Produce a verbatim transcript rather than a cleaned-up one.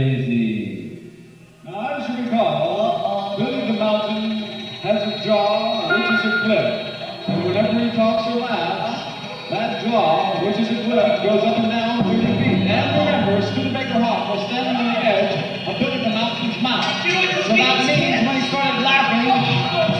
Easy. Now, as you recall, Billy the Mountain has a jaw which is a clip. And whenever he talks or laughs, that jaw, which is a clip, goes up and down thirty feet. And remember, Studebaker Hawk was standing on the edge of Billy the Mountain's mouth. So that means when